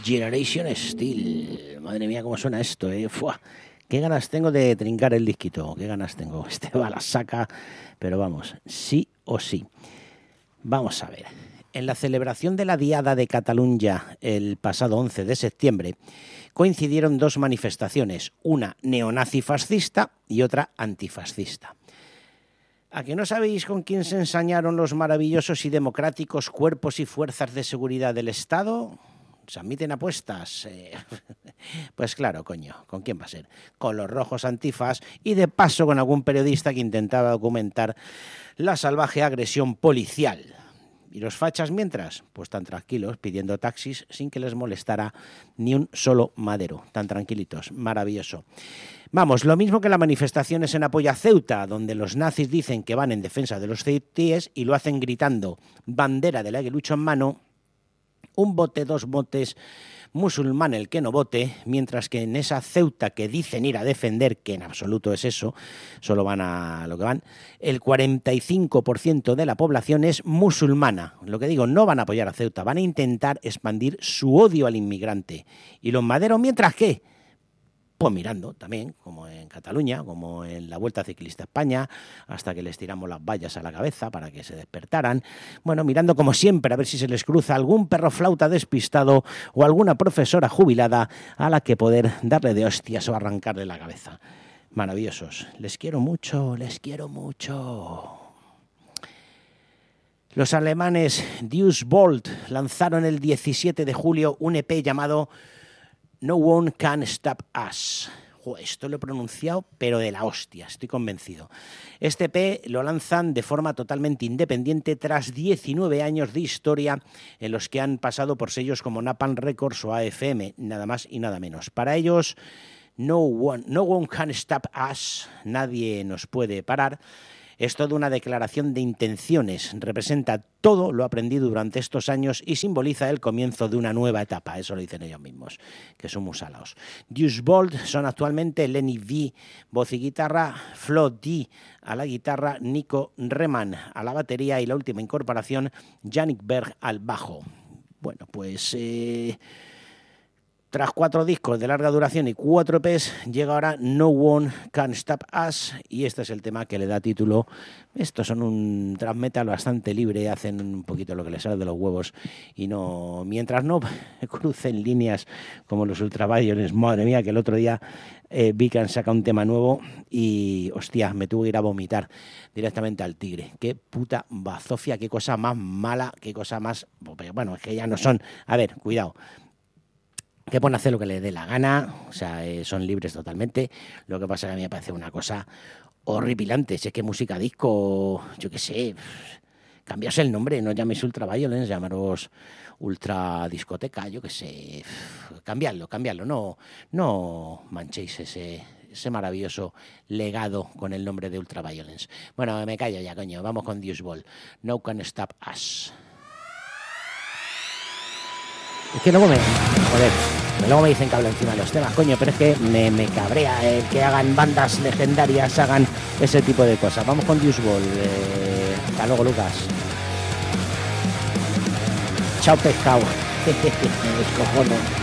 Generation Steel. Madre mía, cómo suena esto, ¡Fua! Qué ganas tengo de trincar el disquito, qué ganas tengo. Este va a la saca, pero vamos, sí o sí. Vamos a ver. En la celebración de la Diada de Catalunya el pasado 11 de septiembre coincidieron dos manifestaciones, una neonazi fascista y otra antifascista. ¿A que no sabéis con quién se ensañaron los maravillosos y democráticos cuerpos y fuerzas de seguridad del Estado? ¿Se admiten apuestas? Pues claro, coño, ¿con quién va a ser? Con los rojos antifas y de paso con algún periodista que intentaba documentar la salvaje agresión policial. ¿Y los fachas mientras? Pues tan tranquilos, pidiendo taxis sin que les molestara ni un solo madero. Tan tranquilitos, maravilloso. Vamos, lo mismo que las manifestaciones en apoyo a Ceuta, donde los nazis dicen que van en defensa de los ceutíes y lo hacen gritando bandera del aguilucho en mano, un bote, dos botes, musulmán el que no vote, mientras que en esa Ceuta que dicen ir a defender, que en absoluto es eso, solo van a lo que van, el 45% de la población es musulmana. Lo que digo, no van a apoyar a Ceuta, van a intentar expandir su odio al inmigrante. ¿Y los maderos mientras qué? Pues mirando también, como en Cataluña, como en la Vuelta Ciclista a España, hasta que les tiramos las vallas a la cabeza para que se despertaran. Bueno, mirando como siempre a ver si se les cruza algún perro flauta despistado o alguna profesora jubilada a la que poder darle de hostias o arrancarle la cabeza. Maravillosos. Les quiero mucho, les quiero mucho. Los alemanes Deuce Bolt lanzaron el 17 de julio un EP llamado No One Can Stop Us. Esto lo he pronunciado, pero de la hostia, estoy convencido. Este EP lo lanzan de forma totalmente independiente tras 19 años de historia en los que han pasado por sellos como Napalm Records o AFM, nada más y nada menos. Para ellos, No One Can Stop Us, nadie nos puede parar. Es toda una declaración de intenciones, representa todo lo aprendido durante estos años y simboliza el comienzo de una nueva etapa, eso lo dicen ellos mismos, que son muy salados. Deuce Bolt son actualmente Lenny V, voz y guitarra, Flo D a la guitarra, Nico Reman a la batería y la última incorporación, Yannick Berg al bajo. Bueno, pues tras 4 discos de larga duración y 4 EPs, llega ahora No One Can Stop Us y este es el tema que le da título. Estos son un thrash metal bastante libre, hacen un poquito lo que les sale de los huevos y no, mientras no crucen líneas como los Ultraviolence. Madre mía, que el otro día vi que han sacado un tema nuevo y, hostia, me tuve que ir a vomitar directamente al tigre. Qué puta bazofia, qué cosa más mala, qué cosa más... Bueno, es que ya no son... A ver, cuidado. Que pueden hacer lo que les dé la gana, o sea, son libres totalmente. Lo que pasa es que a mí me parece una cosa horripilante. Si es que música disco, yo qué sé, cambiaos el nombre, no llaméis Ultraviolence, llamaros Ultra Discoteca, yo qué sé, cambiadlo, no manchéis ese maravilloso legado con el nombre de Ultraviolence. Bueno, me callo ya, coño, vamos con Deuce Bolt, No Can Stop Us. Es que luego luego me dicen que hablo encima de los temas, coño, pero es que me cabrea que hagan bandas legendarias, hagan ese tipo de cosas. Vamos con Deuce Bolt. Hasta luego, Lucas. Chao, pescado. Me descojono.